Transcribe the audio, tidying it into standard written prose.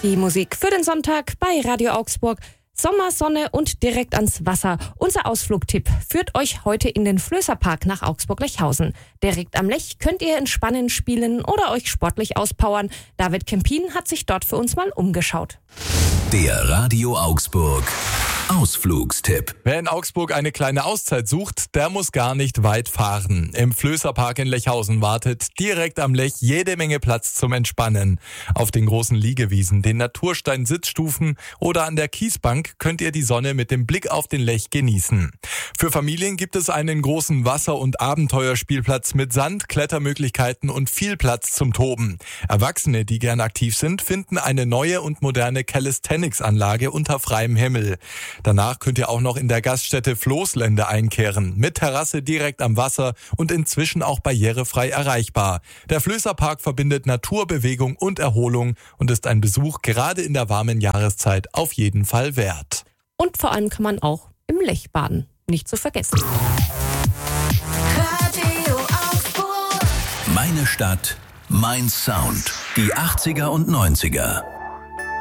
Die Musik für den Sonntag bei Radio Augsburg. Sommer, Sonne und direkt ans Wasser. Unser Ausflugtipp führt euch heute in den Flößerpark nach Augsburg-Lechhausen. Direkt am Lech könnt ihr entspannen, spielen oder euch sportlich auspowern. David Kempin hat sich dort für uns mal umgeschaut. Der Radio Augsburg Ausflugstipp. Wer in Augsburg eine kleine Auszeit sucht, der muss gar nicht weit fahren. Im Flößerpark in Lechhausen wartet direkt am Lech jede Menge Platz zum Entspannen. Auf den großen Liegewiesen, den Naturstein-Sitzstufen oder an der Kiesbank könnt ihr die Sonne mit dem Blick auf den Lech genießen. Für Familien gibt es einen großen Wasser- und Abenteuerspielplatz mit Sand, Klettermöglichkeiten und viel Platz zum Toben. Erwachsene, die gern aktiv sind, finden eine neue und moderne Calisthenics-Anlage unter freiem Himmel. Danach könnt ihr auch noch in der Gaststätte Floßlände einkehren, mit Terrasse direkt am Wasser und inzwischen auch barrierefrei erreichbar. Der Flößerpark verbindet Natur, Bewegung und Erholung und ist ein Besuch gerade in der warmen Jahreszeit auf jeden Fall wert. Und vor allem kann man auch im Lech baden. Nicht zu vergessen. Radio Augsburg. Meine Stadt, mein Sound. Die 80er und 90er.